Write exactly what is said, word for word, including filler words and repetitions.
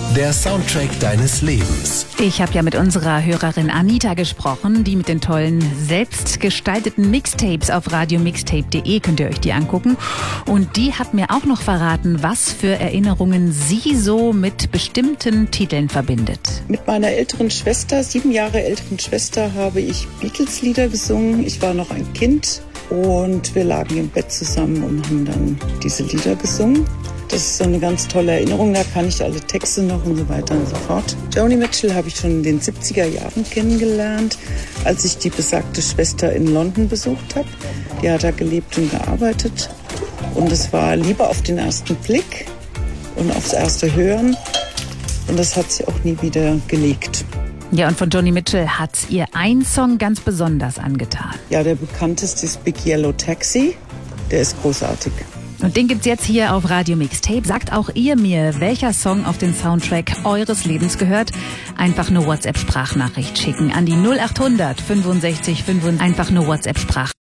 der Soundtrack deines Lebens. Ich habe ja mit unserer Hörerin Anita gesprochen, die mit den tollen, selbstgestalteten Mixtapes auf radiomixtape punkt de, könnt ihr euch die angucken. Und die hat mir auch noch verraten, was für Erinnerungen sie so mit bestimmten Titeln verbindet. Mit meiner älteren Schwester, sieben Jahre älteren Schwester, habe ich Beatles-Lieder gesungen. Ich war noch ein Kind und wir lagen im Bett zusammen und haben dann diese Lieder gesungen. Das ist so eine ganz tolle Erinnerung, da kann ich alle Texte noch und so weiter und so fort. Joni Mitchell habe ich schon in den siebziger Jahren kennengelernt, als ich die besagte Schwester in London besucht habe. Die hat da gelebt und gearbeitet. Und es war Liebe auf den ersten Blick und aufs erste Hören. Und das hat sie auch nie wieder gelegt. Ja, und von Joni Mitchell hat ihr ein Song ganz besonders angetan. Ja, der bekannteste ist Big Yellow Taxi. Der ist großartig. Und den gibt's jetzt hier auf Radio Mixtape. Sagt auch ihr mir, welcher Song auf den Soundtrack eures Lebens gehört. Einfach eine WhatsApp-Sprachnachricht schicken an die null acht hundert fünfundsechzig fünf. Einfach eine WhatsApp-Sprachnachricht.